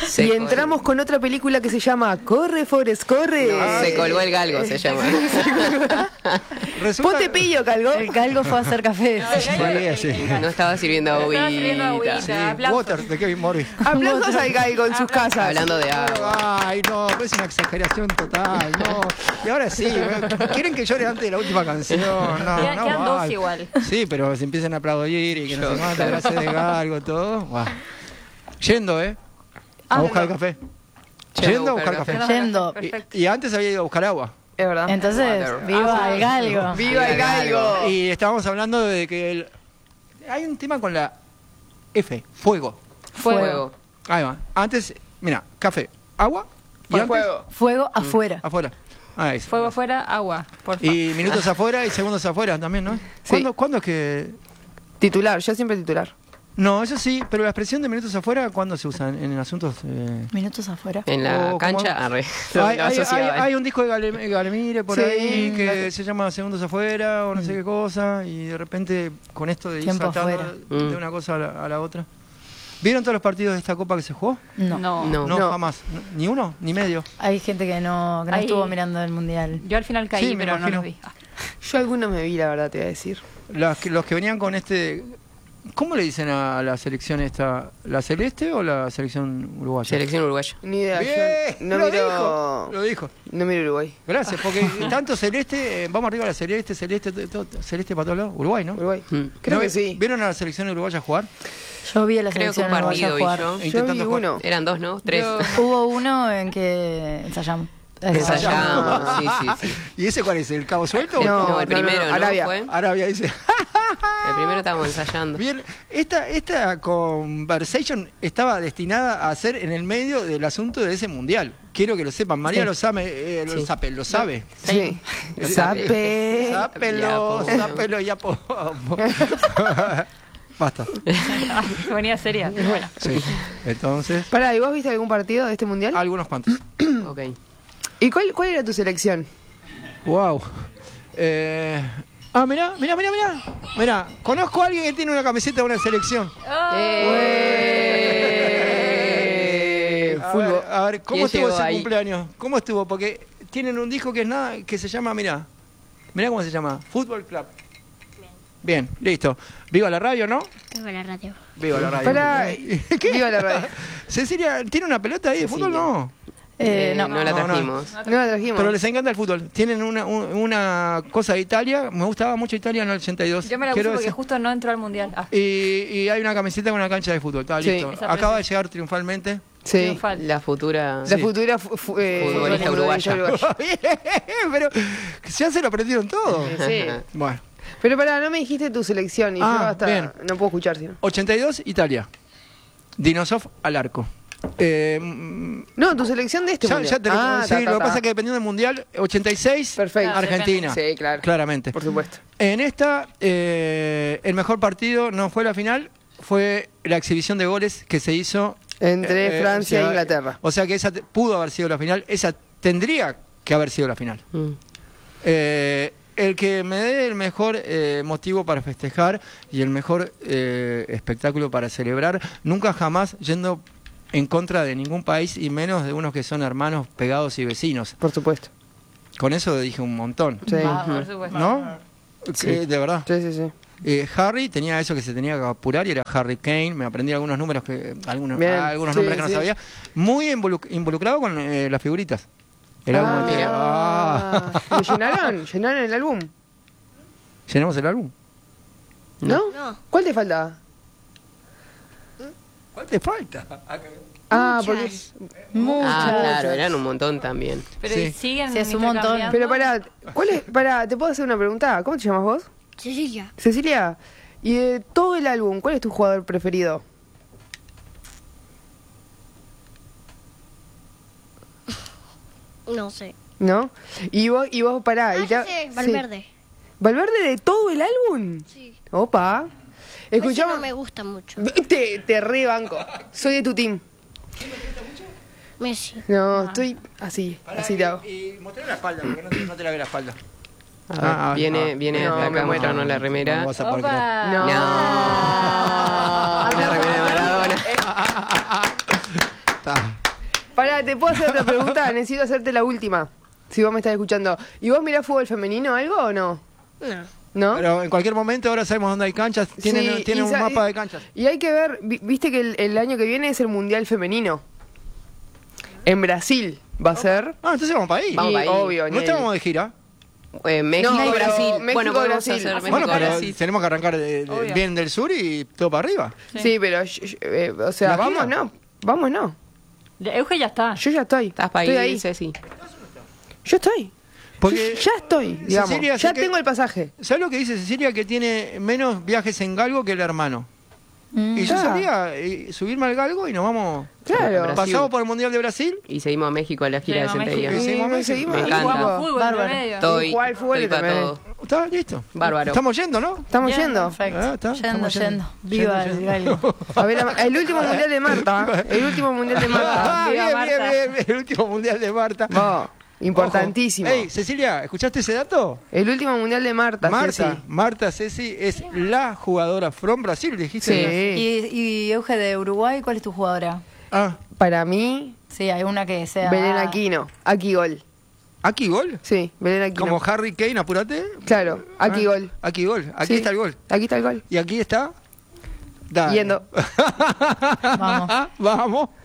Y entramos con otra película que se llama Corre, Forrest, corre. Se colgó el galgo, se llama. Ponte pillo, Calgo. El Calgo fue a hacer café. No estaba sirviendo agüita. Sí, Water de Kevin Morris. Aplausos al Galgo en sus casas. Hablando de agua. Ay, no, es una exageración total, no. Y ahora sí, ¿quieren que llore antes de la última canción? No, Quedan no, dos igual. Sí, pero se empiezan a aplaudir y que no se mata, gracias de galgo, todo. Wow. Yendo, a buscar el café. Yendo a buscar café. Yendo. Y antes había ido a buscar agua. Es verdad. Entonces, viva el Galgo. ¡Viva el Galgo! Y estábamos hablando de que hay un tema con la F, fuego. Fuego. Ahí va. Antes, mira, café, agua y antes, Fuego afuera. afuera. Ahí está. Fuego afuera, agua, por favor. Y minutos afuera y segundos afuera también, ¿no? Sí. ¿Cuándo es que...? Titular, yo siempre titular. No, eso sí, pero la expresión de minutos afuera, ¿cuándo se usa? ¿En asuntos...? Minutos afuera. En la O cancha, como- arre. Hay un disco de Galemire por Sí. ahí que se llama Segundos afuera o no sé qué cosa, y de repente con esto de ir Tiempo saltando afuera. de una cosa a la otra. ¿Vieron todos los partidos de esta copa que se jugó? No. No. No, jamás. ¿Ni uno? ¿Ni medio? Hay gente que no Ahí- estuvo mirando el mundial. Yo al final caí, Sí, me pero no imagino. los vi. Yo algunos me vi, la verdad, te voy a decir. Los que venían con este... ¿Cómo le dicen a la selección esta? ¿La celeste o la selección uruguaya? Selección uruguaya. Ni idea. Bien, Yo no lo miro. dijo, lo dijo. No miro Uruguay. Gracias, porque tanto celeste, vamos arriba a la celeste, celeste para todos lados. Uruguay, ¿no? Uruguay. Mm. Creo ¿No que ve- sí. ¿Vieron a la selección uruguaya jugar? Yo vi a la Creo que selección un uruguaya partido vi jugar. yo. Yo Intentando vi jugar. uno. Eran dos, ¿no? Tres. Hubo uno en que ensayamos. Ensayamos, sí. ¿Y ese cuál es? ¿El cabo suelto? No, el primero, ¿no? Arabia. ¿Fue? Arabia dice. El primero estábamos ensayando. Bien, esta conversation estaba destinada a ser en el medio del asunto de ese mundial. Quiero que lo sepan. María Sí. lo sabe, lo sabe. Sí. Sape. Sápelo ya po. Basta. Venía seria, pero bueno. Sí. Entonces, Pará, ¿y vos viste algún partido de este mundial? algunos cuantos. Ok. ¿Y cuál era tu selección? Wow. Mirá. Mirá, conozco a alguien que tiene una camiseta de una selección. Fútbol. A ver, ¿cómo ¿Quién estuvo llegó ese ahí? cumpleaños? ¿Cómo estuvo? Porque tienen un disco que es nada, que se llama, mirá cómo se llama, Fútbol Club. Bien, listo. Viva la radio, ¿no? Viva la radio. Viva la radio. Pará, ¿Qué? viva la radio. Cecilia, ¿tiene una pelota ahí de fútbol? No. No. No la No, no. trajimos. No la trajimos. Pero les encanta el fútbol. Tienen una cosa de Italia. Me gustaba mucho Italia en el 82. Yo me la puse Quiero porque decir. justo no entró al mundial. Ah, Y hay una camiseta con una cancha de fútbol. Está Sí. listo. Esa Acaba de llegar triunfalmente. Sí. triunfal. La futura. La Sí. futura Futbolista uruguaya. Bien, pero ya se lo aprendieron todo. Sí. Bueno, Pero pará, no me dijiste tu selección y yo hasta bien. no puedo escuchar, ¿sí? 82, Italia. Dinosov al arco. No, tu selección de este mundial. Ya te lo Ah, sí, lo que pasa es que dependiendo del mundial, 86, Perfecto. Argentina. Sí, claro. Claramente. Por supuesto. En esta, el mejor partido no fue la final, fue la exhibición de goles que se hizo Entre Francia o sea, e Inglaterra. O sea que esa pudo haber sido la final, esa tendría que haber sido la final. Mm. El que me dé el mejor motivo para festejar y el mejor espectáculo para celebrar, nunca jamás yendo en contra de ningún país y menos de unos que son hermanos pegados y vecinos. Por supuesto. Con eso dije un montón. Sí. por supuesto. ¿No? Sí. De verdad. Sí. Harry tenía eso que se tenía que apurar y era Harry Kane. Me aprendí algunos números algunos Bien, nombres que no sí. sabía. Muy involucrado con las figuritas. El álbum entero. ¿Lo llenaron? ¿Llenaron el álbum? ¿Llenamos el álbum? ¿No? No. ¿Cuál te falta? ¿Cuál te falta? Porque... Claro, eran un montón también. Pero Sí. siguen Sí, es un montón. intercambiando. Pero pará, ¿te puedo hacer una pregunta? ¿Cómo te llamas vos? Cecilia. Cecilia. Y de todo el álbum, ¿cuál es tu jugador preferido? No sé. ¿No? Y vos pará. y Ya te- sé, sí. Valverde. ¿Valverde de todo el álbum? Sí. Opa. Messi Escuchamos. no me gusta mucho. Te rebanco. Soy de tu team. Messi. No, estoy así te hago. Y mostré la espalda, porque no te la ve la espalda. A ver, viene no, hasta me acá muero. mostrarnos la remera. No vas a poder creer. Opa. No. No. La remera de Maradona. Está. Pará, ¿te puedo hacer otra pregunta? Necesito hacerte la última. Si vos me estás escuchando. ¿Y vos mirás fútbol femenino algo o no? ¿No? Pero en cualquier momento ahora sabemos dónde hay canchas. Tienen Sí, un mapa de canchas. Y hay que ver, viste que el año que viene es el Mundial Femenino. En Brasil va a ser. Ah, entonces vamos para ahí. Vamos Y, para ahí. obvio, ¿No estábamos de gira? México, No, pero Brasil. México, Bueno, podemos Brasil. hacer México, Bueno, pero Brasil. tenemos que arrancar Obvio. bien del sur y todo para arriba. Sí, pero, o sea, ¿La vamos, gira? no. Vamos, no. Euge ya está. Yo ya estoy. Estás para Estoy ahí, ahí. Ceci. Yo estoy. Porque Ya estoy, digamos. Cecilia, Ya sé que- tengo el pasaje. ¿Sabes lo que dice Cecilia? Que tiene menos viajes en galgo que el hermano. Y yo Ah. salía subirme al galgo y nos vamos. Claro. Brasil. Pasamos por el Mundial de Brasil. Y seguimos a México a la gira de Seguimos a Centella. México. Seguimos a México. seguimos. Me ahí, encanta. jugamos. Fútbol Bárbaro. entre medio. Estoy, Jugar al fútbol estoy para también. todo. Está listo. Bárbaro. Estamos yendo, ¿no? Estamos Bien, yendo. Perfecto. Estamos Yendo. yendo. Viva Yendo, el galgo. A ver, el último mundial de Marta. El último mundial de Marta. Ah, Viva bien, Marta. bien. El último Mundial de Marta. Vos, importantísimo. Ojo. Ey, Cecilia, ¿escuchaste ese dato? El último mundial de Marta. Ceci. Marta Ceci es la jugadora from Brasil, dijiste. Sí. Y Euge de Uruguay, ¿cuál es tu jugadora? Ah, Para mí, Sí, hay una que sea. Belén Aquino. Aquí gol. ¿aquí gol? Sí, Belén Aquino. Como Harry Kane, apúrate. Claro, aquí Ah, gol. Aquí gol. Aquí Sí, está el gol. Aquí está el gol. Y aquí está. Dale. Yendo. Vamos. Vamos.